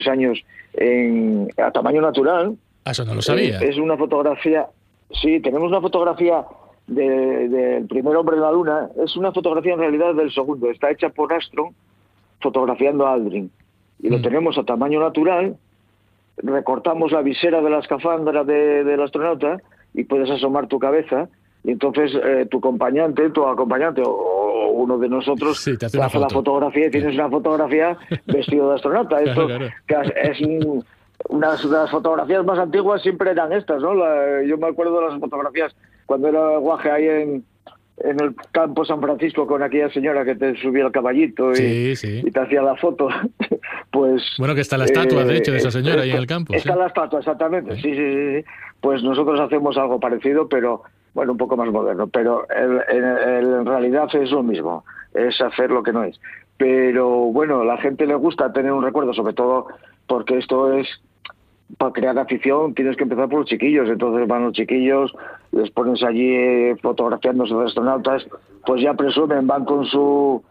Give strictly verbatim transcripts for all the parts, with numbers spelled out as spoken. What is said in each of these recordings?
años en, a tamaño natural. Eso no lo sabía. Es, es una fotografía, sí, tenemos una fotografía del de primer hombre en la Luna. Es una fotografía en realidad del segundo, está hecha por Armstrong fotografiando a Aldrin. Y lo mm. tenemos a tamaño natural, recortamos la visera de la escafandra de, del astronauta y puedes asomar tu cabeza. Y entonces eh, tu acompañante, tu acompañante o, o uno de nosotros sí, te hace, te hace foto. la fotografía y tienes una fotografía vestido de astronauta. Esto claro, claro. Que es un, unas de las fotografías más antiguas siempre eran estas, ¿no? La, yo me acuerdo de las fotografías cuando era guaje ahí en, en el campo San Francisco con aquella señora que te subía el caballito y, sí, sí. y te hacía la foto. Pues bueno, que está la estatua, eh, de hecho, de esa señora esto, ahí en el campo. Está sí. la estatua, exactamente. Sí. Sí, sí, sí. Pues nosotros hacemos algo parecido, pero bueno, un poco más moderno, pero el, el, el, en realidad es lo mismo, es hacer lo que no es. Pero bueno, a la gente le gusta tener un recuerdo, sobre todo porque esto es, para crear afición tienes que empezar por los chiquillos, entonces van los chiquillos, les pones allí eh, fotografiándose de astronautas, pues ya presumen, van con su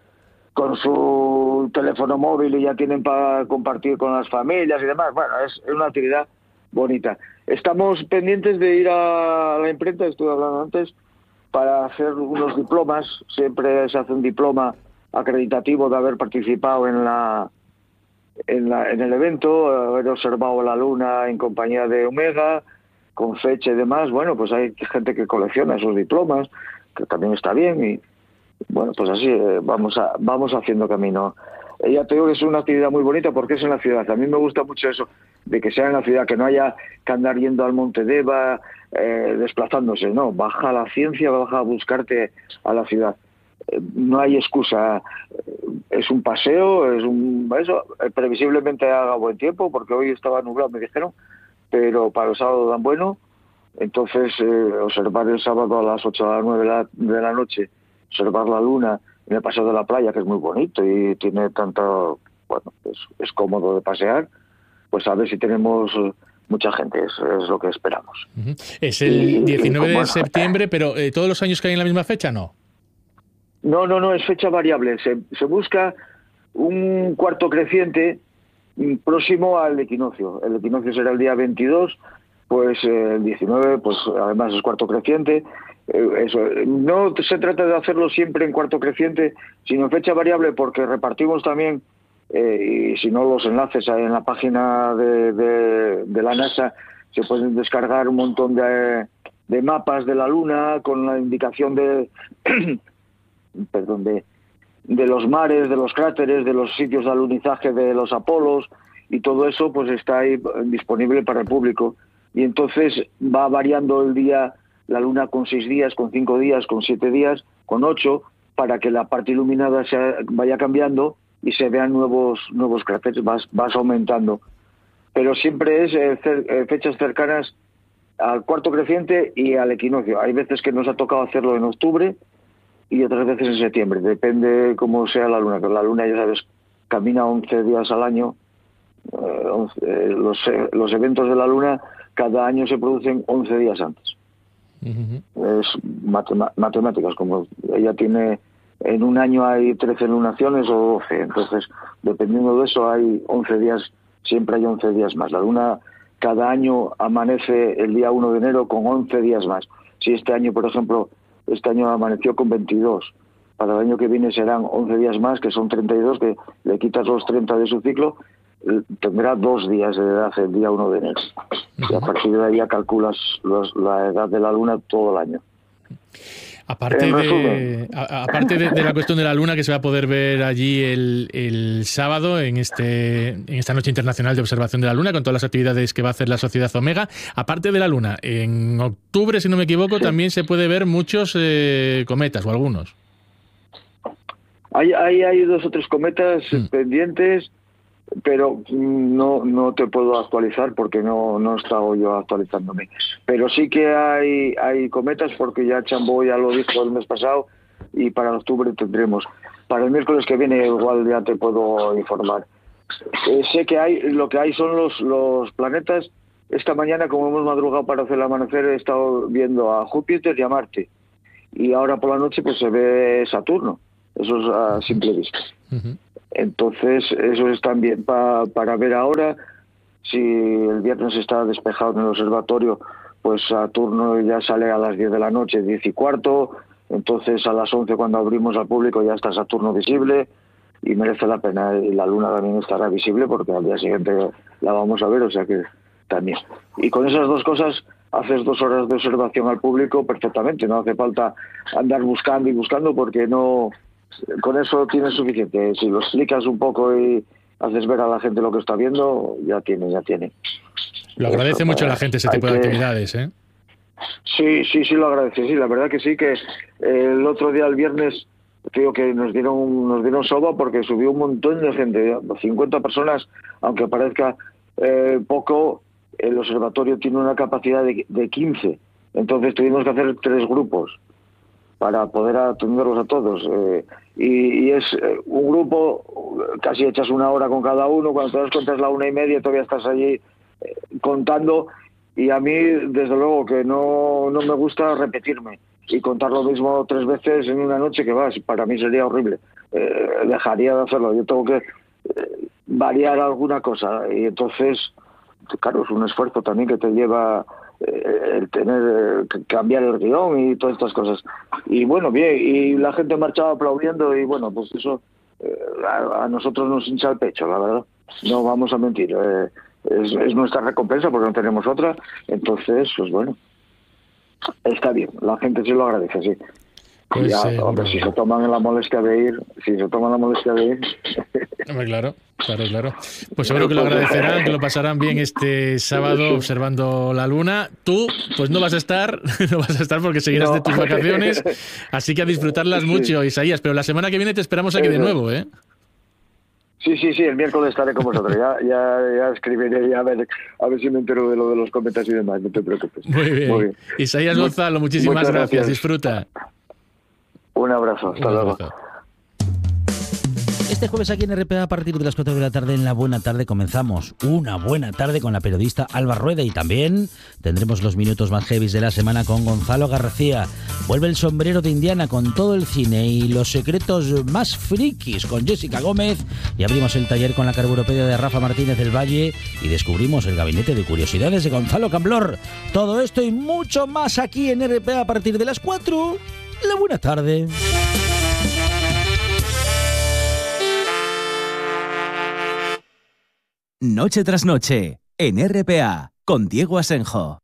con su teléfono móvil y ya tienen para compartir con las familias y demás. Bueno, es, es una actividad bonita. Estamos pendientes de ir a la imprenta, estuve hablando antes, para hacer unos diplomas. Siempre se hace un diploma acreditativo de haber participado en la en, la, en el evento, haber observado la Luna en compañía de Omega, con fecha y demás. Bueno, pues hay gente que colecciona esos diplomas, que también está bien, y bueno, pues así eh, vamos a vamos haciendo camino. Eh, ya te digo que es una actividad muy bonita porque es en la ciudad. A mí me gusta mucho eso, de que sea en la ciudad, que no haya que andar yendo al Monte Deva, eh, desplazándose, no, baja a la ciencia, baja a buscarte a la ciudad. Eh, no hay excusa, eh, es un paseo, es un eso, eh, previsiblemente haga buen tiempo, porque hoy estaba nublado, me dijeron, pero para el sábado dan bueno. Entonces eh, observar el sábado a las ocho a las nueve de la, de la noche, observar la Luna en el paseo de la playa, que es muy bonito y tiene tanto, bueno, es, es cómodo de pasear. Pues a ver si tenemos mucha gente, es, es lo que esperamos. Uh-huh. Es el y, diecinueve y, de septiembre, pero eh, ¿todos los años caen en la misma fecha, no? No, no, no, es fecha variable. Se, se busca un cuarto creciente próximo al equinoccio. El equinoccio será el día veintidós, pues eh, el diecinueve, pues además es cuarto creciente. Eh, eso, no se trata de hacerlo siempre en cuarto creciente, sino en fecha variable, porque repartimos también Eh, y si no, los enlaces en la página de, de, de la NASA se pueden descargar un montón de, de mapas de la Luna con la indicación de perdón de, de los mares, de los cráteres, de los sitios de alunizaje de los Apolos, y todo eso pues está ahí disponible para el público. Y entonces va variando el día, la Luna con seis días, con cinco días, con siete días, con ocho, para que la parte iluminada se vaya cambiando y se vean nuevos nuevos cráteres, vas, vas aumentando. Pero siempre es eh, cer- eh, fechas cercanas al cuarto creciente y al equinoccio. Hay veces que nos ha tocado hacerlo en octubre y otras veces en septiembre, depende cómo sea la Luna. Pero la Luna, ya sabes, camina once días al año. Eh, once, eh, los, eh, los eventos de la Luna cada año se producen once días antes. Uh-huh. Es matema- matemáticas, como ella tiene... En un año hay trece lunaciones o doce, entonces dependiendo de eso hay once días, siempre hay once días más. La Luna cada año amanece el día uno de enero con once días más. Si este año, por ejemplo, este año amaneció con veintidós, para el año que viene serán once días más, que son treinta y dos, que le quitas los treinta de su ciclo, tendrá dos días de edad el día uno de enero. Y a partir de ahí ya calculas los, la edad de la Luna todo el año. Aparte, de, a, aparte de, de la cuestión de la Luna, que se va a poder ver allí el, el sábado, en este en esta Noche Internacional de Observación de la Luna, con todas las actividades que va a hacer la Sociedad Omega, aparte de la Luna, en octubre, si no me equivoco, sí, también se puede ver muchos eh, cometas, o algunos. Hay, hay, hay dos o tres cometas mm. pendientes, pero no no te puedo actualizar porque no no he estado yo actualizándome. Pero sí que hay hay cometas, porque ya Chambó ya lo dijo el mes pasado, y para octubre tendremos. Para el miércoles que viene igual ya te puedo informar. Eh, sé que hay, lo que hay son los los planetas. Esta mañana, como hemos madrugado para hacer el amanecer, he estado viendo a Júpiter y a Marte. Y ahora por la noche pues se ve Saturno. Eso es a simple vista. Uh-huh. Entonces, eso es también pa, para ver ahora. Si el viernes está despejado en el observatorio, pues Saturno ya sale a las diez de la noche, diez y cuarto. Entonces, a las once, cuando abrimos al público, ya está Saturno visible y merece la pena. Y la Luna también estará visible porque al día siguiente la vamos a ver, o sea que también. Y con esas dos cosas haces dos horas de observación al público perfectamente. No hace falta andar buscando y buscando porque no... Con eso tienes suficiente. Si lo explicas un poco y haces ver a la gente lo que está viendo, ya tiene, ya tiene. Lo agradece eso, mucho a la gente ese tipo que... de actividades, ¿eh? Sí, sí, sí lo agradece, sí, la verdad que sí, que el otro día, el viernes, creo que nos dieron nos dieron soba porque subió un montón de gente, cincuenta personas, aunque parezca eh, poco, el observatorio tiene una capacidad de, de quince, entonces tuvimos que hacer tres grupos para poder atenderlos a todos, eh, y, y es eh, un grupo, casi echas una hora con cada uno, cuando te das cuenta es la una y media, todavía estás allí eh, contando. Y a mí, desde luego, que no, no me gusta repetirme y contar lo mismo tres veces en una noche que vas. Para mí sería horrible. Eh, dejaría de hacerlo. Yo tengo que eh, variar alguna cosa. Y entonces, claro, es un esfuerzo también que te lleva eh, el tener que cambiar el guión y todas estas cosas. Y bueno, bien, y la gente marchaba aplaudiendo y bueno, pues eso eh, a, a nosotros nos hincha el pecho, la verdad. No vamos a mentir. Eh, Es, es nuestra recompensa porque no tenemos otra, entonces pues bueno, está bien, la gente sí lo agradece, sí. Pues ya, eh, hombre, si se toman la molestia de ir, si se toman la molestia de ir. Hombre, claro, claro, claro. Pues seguro que lo agradecerán, que lo pasarán bien este sábado observando la luna. Tú, pues no vas a estar, no vas a estar porque seguirás no. de tus vacaciones, así que a disfrutarlas mucho, sí. Isaías, pero la semana que viene te esperamos aquí de nuevo, ¿eh? Sí, sí, sí, el miércoles estaré con vosotros. Ya, ya, ya escribiré y a ver, a ver si me entero de lo de los comentarios y demás, no te preocupes. Muy bien. Muy bien. Isaías Gonzalo, muchísimas gracias. gracias. Disfruta. Un abrazo. Hasta Un luego. abrazo. Este jueves aquí en R P A, a partir de las cuatro de la tarde, en La Buena Tarde, comenzamos una buena tarde con la periodista Alba Rueda y también tendremos los minutos más heavies de la semana con Gonzalo García. Vuelve el sombrero de Indiana con todo el cine y los secretos más frikis con Jessica Gómez y abrimos el taller con la carburopedia de Rafa Martínez del Valle y descubrimos el gabinete de curiosidades de Gonzalo Camblor. Todo esto y mucho más aquí en R P A a partir de las cuatro. La Buena Tarde. Noche tras noche, en R P A, con Diego Asenjo.